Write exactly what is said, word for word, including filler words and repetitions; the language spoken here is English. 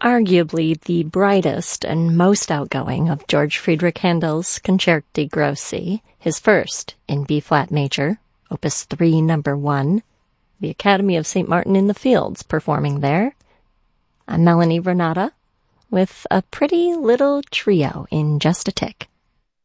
arguably the brightest and most outgoing of George Friedrich Handel's Concerti Grossi, his first in B-flat major, Opus three, number one, the Academy of Saint Martin in the Fields performing there. I'm Melanie Vernata with a pretty little trio in just a tick.